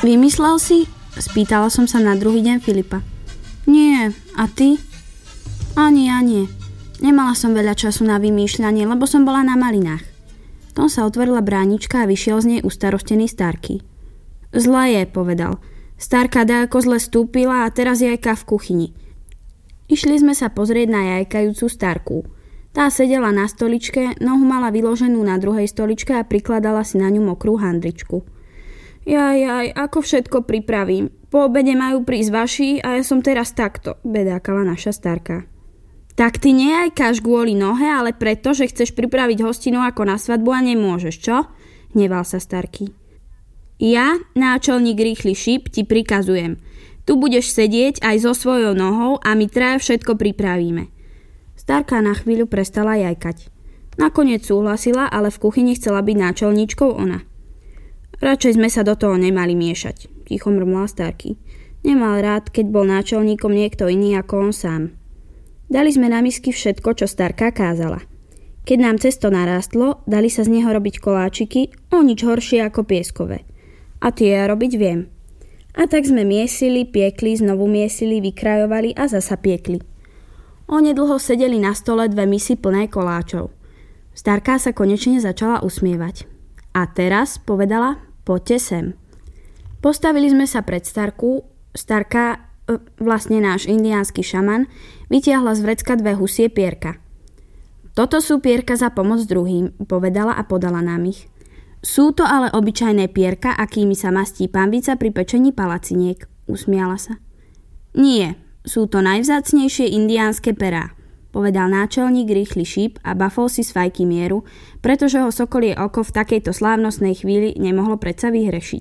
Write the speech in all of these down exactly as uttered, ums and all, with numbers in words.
Vymyslel si? Spýtala som sa na druhý deň Filipa. Nie, a ty? Ani ja nie. Nemala som veľa času na vymýšľanie, lebo som bola na malinách. Tom sa otvorila bránička a vyšiel z nej ustarostený Starký. Zle je, povedal. Starka dajako zle stúpila a teraz jajka v kuchyni. Išli sme sa pozrieť na jajkajúcu Starku. Tá sedela na stoličke, nohu mala vyloženú na druhej stoličke a prikladala si na ňu mokrú handričku. Jaj, jaj, ako všetko pripravím. Po obede majú prísť vaši a ja som teraz takto, bedákala naša Starka. Tak ty nejajkáš kvôli nohe, ale preto, že chceš pripraviť hostinu ako na svadbu a nemôžeš, čo? Hneval sa Starký. Ja, náčelník Rýchly šíp, ti prikazujem. Tu budeš sedieť aj so svojou nohou a my traja všetko pripravíme. Starka na chvíľu prestala jajkať. Nakoniec súhlasila, ale v kuchyni chcela byť náčelníčkou ona. Radšej sme sa do toho nemali miešať, ticho mrmlal Starký. Nemal rád, keď bol náčelníkom niekto iný ako on sám. Dali sme na misky všetko, čo Starka kázala. Keď nám cesto narástlo, dali sa z neho robiť koláčiky, o nič horšie ako pieskové. A tie ja robiť viem. A tak sme miesili, piekli, znovu miesili, vykrajovali a zasa piekli. Onedlho sedeli na stole dve misy plné koláčov. Starka sa konečne začala usmievať. A teraz, povedala, poďte sem. Postavili sme sa pred Starku. Starka, e, vlastne náš indiánsky šaman, vytiahla z vrecka dve husie pierka. Toto sú pierka za pomoc druhým, povedala a podala nám ich. Sú to ale obyčajné pierka, akými sa mastí pambica pri pečení palaciniek, usmiala sa. Nie, sú to najvzácnejšie indiánske perá, povedal náčelník Rýchly šíp a bafol si z fajky mieru, pretože ho sokolie oko v takejto slávnostnej chvíli nemohlo predsa vyhrešiť.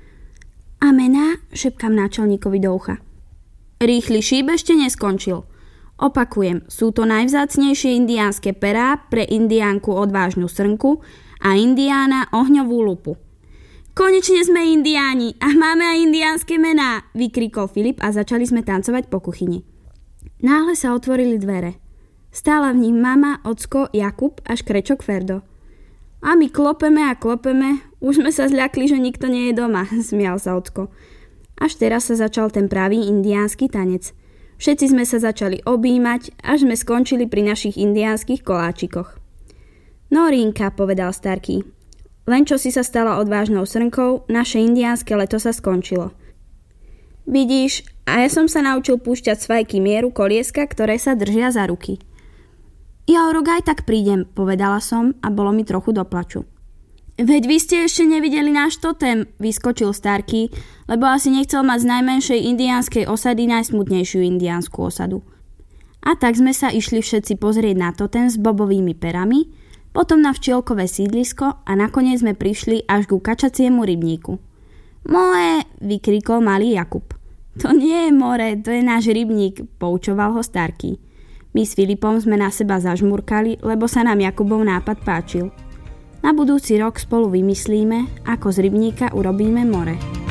A mená? Šepkám náčelníkovi do ucha. Rýchly šíp ešte neskončil. Opakujem, sú to najvzácnejšie indiánske perá pre indiánku odvážnu srnku a indiána ohňovú lupu. Konečne sme indiáni a máme aj indiánske mená, vykrikol Filip a začali sme tancovať po kuchyni. Náhle sa otvorili dvere. Stála v nich mama, ocko, Jakub a škrečok Ferdo. A my klopeme a klopeme, už sme sa zľakli, že nikto nie je doma, smial sa ocko. Až teraz sa začal ten pravý indiánsky tanec. Všetci sme sa začali objímať, až sme skončili pri našich indiánskych koláčikoch. No Rínka, povedal Starký. Len čo si sa stala odvážnou srnkou, naše indiánske leto sa skončilo. Vidíš, a ja som sa naučil púšťať z fajky mieru kolieska, ktoré sa držia za ruky. Ja o rok aj tak prídem, povedala som a bolo mi trochu do plaču. Veď vy ste ešte nevideli náš totem, vyskočil Starký, lebo asi nechcel mať z najmenšej indiánskej osady najsmutnejšiu indiánsku osadu. A tak sme sa išli všetci pozrieť na totem s bobovými perami, potom na včielkové sídlisko a nakoniec sme prišli až ku kačaciemu rybníku. Moje, vykrikol malý Jakub. To nie je more, to je náš rybník, poučoval ho Starký. My s Filipom sme na seba zažmurkali, lebo sa nám Jakubov nápad páčil. Na budúci rok spolu vymyslíme, ako z rybníka urobíme more.